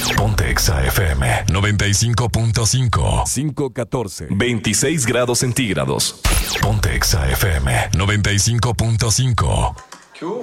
Ponte Exa FM 95.5. 5:14. 26 grados centígrados. Ponte Exa FM 95.5.